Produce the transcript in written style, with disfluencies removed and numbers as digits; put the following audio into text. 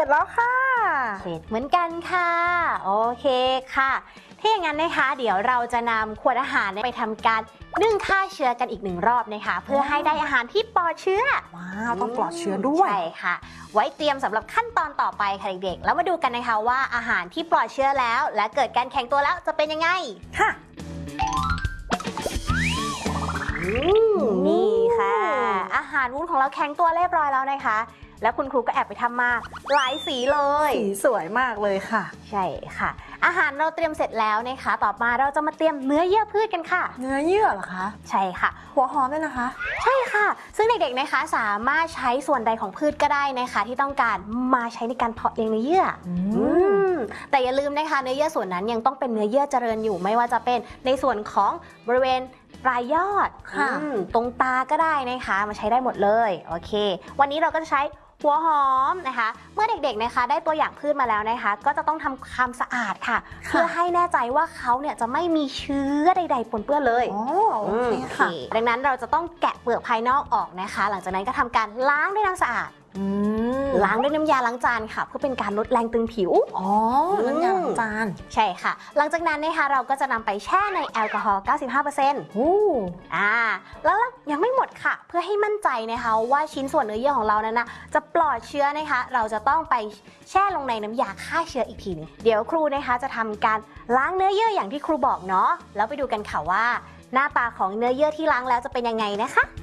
แล้วค่ะเสร็จเหมือนกันค่ะโอเคค่ะถ้าอย่างนั้นนะคะเดี๋ยวเราจะนำขวดอาหารไปทำการนึ่งฆ่าเชื้อกันอีก1 รอบนะคะเพื่อให้ได้อาหารที่ปลอดเชื้อว้าวต้องปลอดเชื้อด้วยใช่ค่ะไว้เตรียมสำหรับขั้นตอนต่อไปค่ะเด็กๆแล้วมาดูกันนะคะว่าอาหารที่ปลอดเชื้อแล้วและเกิดการแข็งตัวแล้วจะเป็นยังไงค่ะนี่ค่ะอาหารวุ้นของเราแข็งตัวเรียบร้อยแล้วนะคะแล้วคุณครูก็แอบไปทำมาหลายสีเลยสีสวยมากเลยค่ะใช่ค่ะอาหารเราเตรียมเสร็จแล้วนะคะต่อมาเราจะมาเตรียมเนื้อเยื่อพืชกันค่ะเนื้อเยื่อเหรอคะใช่ค่ะหัวหอมด้วยนะคะใช่ค่ะซึ่งเด็กๆนะคะสามารถใช้ส่วนใดของพืชก็ได้นะคะที่ต้องการมาใช้ในการเพาะเลี้ยงเนื้อเยื่อแต่อย่าลืมนะคะเนื้อเยื่อส่วนนั้นยังต้องเป็นเนื้อเยื่อเจริญอยู่ไม่ว่าจะเป็นในส่วนของบริเวณปลายยอดตรงตาก็ได้นะคะมาใช้ได้หมดเลยโอเควันนี้เราก็จะใช้หัวหอมนะคะเมื่อเด็กๆนะคะได้ตัวอย่างพืชมาแล้วนะคะก็จะต้องทำความสะอาดค่ะเพื่อให้แน่ใจว่าเขาเนี่ยจะไม่มีเชื้อใดๆปนเปื้อนเลยโอเคค่ะดังนั้นเราจะต้องแกะเปลือกภายนอกออกนะคะหลังจากนั้นก็ทำการล้างด้วยน้ำสะอาดล้างด้วยน้ำยาล้างจานค่ะเพื่อเป็นการลดแรงตึงผิวน้ำยาล้างจานใช่ค่ะหลังจากนั้นนะคะเราก็จะนำไปแช่ในแอลกอฮอล์ 95% แล้วยังไม่หมดค่ะเพื่อให้มั่นใจนะคะว่าชิ้นส่วนเนื้อเยื่อของเรานั้นนะจะปลอดเชื้อนะคะเราจะต้องไปแช่ลงในน้ำยาฆ่าเชื้ออีกทีนึงเดี๋ยวครูนะคะจะทำการล้างเนื้อเยื่ออย่างที่ครูบอกเนาะแล้วไปดูกันค่ะว่าหน้าตาของเนื้อเยื่อที่ล้างแล้วจะเป็นยังไงนะคะ